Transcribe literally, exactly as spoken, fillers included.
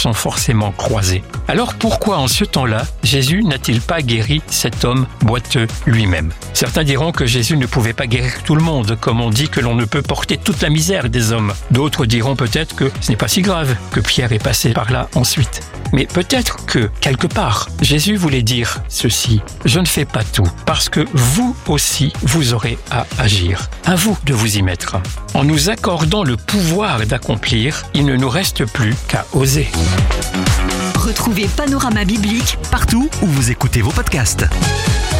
sont forcément croisés. Alors pourquoi en ce temps-là, Jésus n'a-t-il pas guéri cet homme boiteux lui-même ? Certains diront que Jésus ne pouvait pas guérir tout le monde, comme on dit que l'on ne peut porter toute la misère des hommes. D'autres diront peut-être que ce n'est pas si grave, que Pierre est passé par là ensuite. Mais peut-être que, quelque part, Jésus voulait dire ceci. Je ne fais pas tout, parce que vous aussi, vous aurez à agir. À vous de vous y mettre. En nous accordant le pouvoir d'accomplir, il ne nous reste plus qu'à oser. Retrouvez Panorama Biblique partout où vous écoutez vos podcasts.